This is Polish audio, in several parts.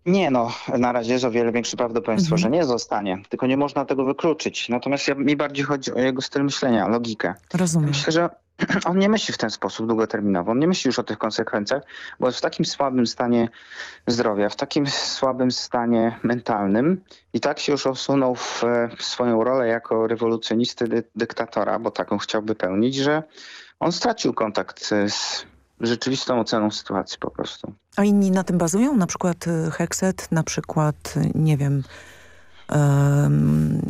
Nie, no, na razie jest o wiele większe prawdopodobieństwo, Mhm. że nie zostanie. Tylko nie można tego wykluczyć. Natomiast mi bardziej chodzi o jego styl myślenia, logikę. Ja Rozumiem. myślę, że on nie myśli w ten sposób długoterminowo. On nie myśli już o tych konsekwencjach, bo jest w takim słabym stanie zdrowia, w takim słabym stanie mentalnym i tak się już osunął w swoją rolę jako rewolucjonisty, dyktatora, bo taką chciałby pełnić, że on stracił kontakt z rzeczywistą oceną sytuacji po prostu. A inni na tym bazują? Na przykład Hekset, na przykład, nie wiem, em,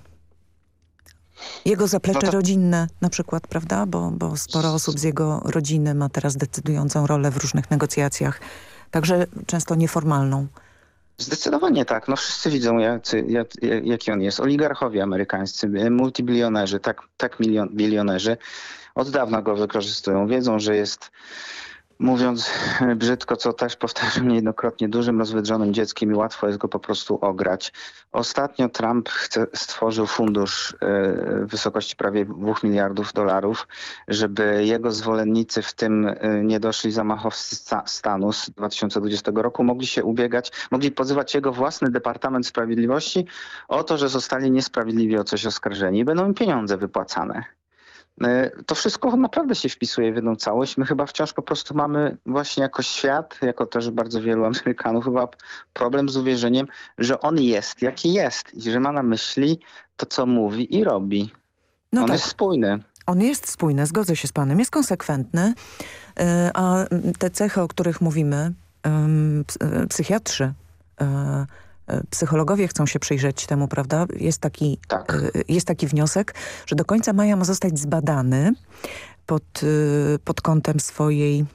jego No zaplecze to rodzinne na przykład, prawda? Bo sporo osób z jego rodziny ma teraz decydującą rolę w różnych negocjacjach, także często nieformalną. zdecydowanie tak. No wszyscy widzą, jaki on jest. Oligarchowie amerykańscy, multibilionerzy, tak bilionerzy od dawna go wykorzystują. Wiedzą, że jest, mówiąc brzydko, co też powtarzam niejednokrotnie, dużym, rozwydrzonym dzieckiem i łatwo jest go po prostu ograć. Ostatnio Trump stworzył fundusz w wysokości prawie $2 miliardów, żeby jego zwolennicy, w tym niedoszli zamachowcy stanu z 2020 roku, mogli się ubiegać, mogli pozywać jego własny Departament Sprawiedliwości o to, że zostali niesprawiedliwie o coś oskarżeni i będą im pieniądze wypłacane. To wszystko naprawdę się wpisuje w jedną całość. My chyba wciąż po prostu mamy właśnie jako świat, jako też bardzo wielu Amerykanów chyba problem z uwierzeniem, że on jest jaki jest i że ma na myśli to, co mówi i robi. No On tak, jest spójny. on jest spójny, zgodzę się z panem, jest konsekwentny, a te cechy, o których mówimy, psychiatrzy, psychologowie chcą się przyjrzeć temu, prawda? Tak. Jest taki wniosek, że do końca maja ma zostać zbadany pod kątem swojej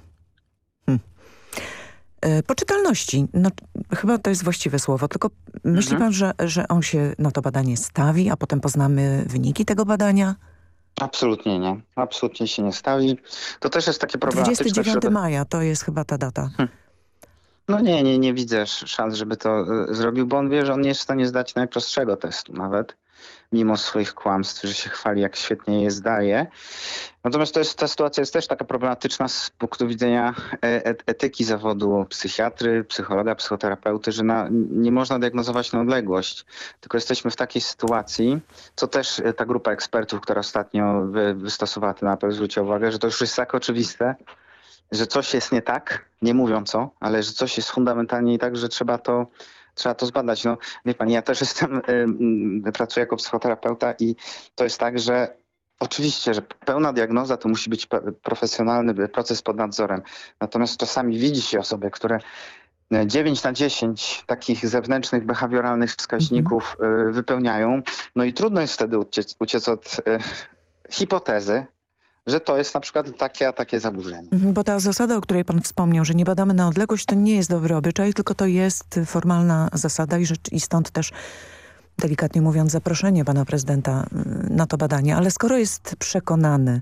poczytalności. No, chyba to jest właściwe słowo, tylko myśli pan, że on się na to badanie stawi, a potem poznamy wyniki tego badania? Absolutnie nie. Absolutnie się nie stawi. To też jest takie problematyczne 29 maja to jest chyba ta data. No nie widzę szans, żeby to zrobił, bo on wie, że on nie jest w stanie zdać najprostszego testu nawet, mimo swoich kłamstw, że się chwali, jak świetnie je zdaje. Natomiast ta sytuacja jest też taka problematyczna z punktu widzenia etyki zawodu psychiatry, psychologa, psychoterapeuty, że nie można diagnozować na odległość. Tylko jesteśmy w takiej sytuacji, co też ta grupa ekspertów, która ostatnio wystosowała ten apel, zwróciła uwagę, że to już jest tak oczywiste, że coś jest nie tak, nie mówią co, ale że coś jest fundamentalnie nie tak, że trzeba to zbadać. No, wie pani, ja też pracuję jako psychoterapeuta i to jest tak, że oczywiście, że pełna diagnoza to musi być profesjonalny proces pod nadzorem. Natomiast czasami widzi się osoby, które 9 na 10 takich zewnętrznych, behawioralnych wskaźników wypełniają. No i trudno jest wtedy uciec od hipotezy, że to jest na przykład takie zaburzenie. Bo ta zasada, o której pan wspomniał, że nie badamy na odległość, to nie jest dobry obyczaj, tylko to jest formalna zasada i stąd też, delikatnie mówiąc, zaproszenie pana prezydenta na to badanie. Ale skoro jest przekonany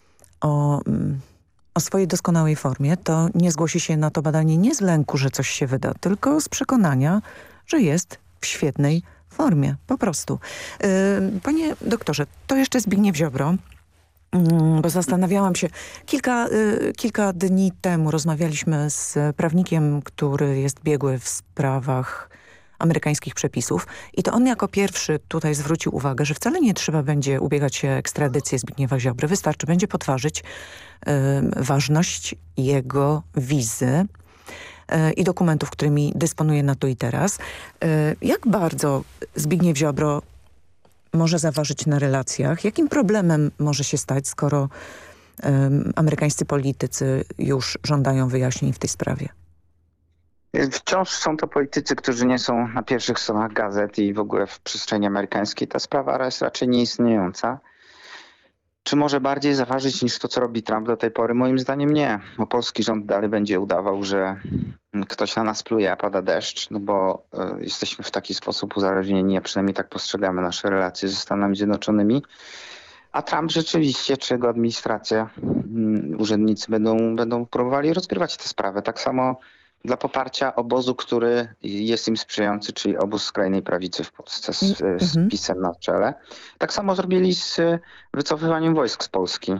o swojej doskonałej formie, to nie zgłosi się na to badanie nie z lęku, że coś się wyda, tylko z przekonania, że jest w świetnej formie. Po prostu. Panie doktorze, to jeszcze Zbigniew Ziobro. Bo zastanawiałam się, kilka dni temu rozmawialiśmy z prawnikiem, który jest biegły w sprawach amerykańskich przepisów i to on jako pierwszy tutaj zwrócił uwagę, że wcale nie trzeba będzie ubiegać się o ekstradycję Zbigniewa Ziobry. Wystarczy będzie podważyć ważność jego wizy i dokumentów, którymi dysponuje na tu i teraz. Jak bardzo Zbigniew Ziobro może zaważyć na relacjach? Jakim problemem może się stać, skoro amerykańscy politycy już żądają wyjaśnień w tej sprawie? Wciąż są to politycy, którzy nie są na pierwszych stronach gazet i w ogóle w przestrzeni amerykańskiej. Ta sprawa jest raczej nieistniejąca. Czy może bardziej zaważyć niż to, co robi Trump do tej pory? Moim zdaniem nie, bo polski rząd dalej będzie udawał, że ktoś na nas pluje, a pada deszcz, no bo jesteśmy w taki sposób uzależnieni, a przynajmniej tak postrzegamy nasze relacje ze Stanami Zjednoczonymi. A Trump rzeczywiście, czy jego administracja, urzędnicy będą próbowali rozgrywać tę sprawę. Tak samo dla poparcia obozu, który jest im sprzyjający, czyli obóz skrajnej prawicy w Polsce z PiS-em na czele. Tak samo zrobili z wycofywaniem wojsk z Polski.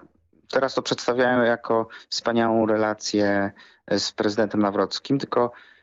Teraz to przedstawiają jako wspaniałą relację z prezydentem Nawrockim, tylko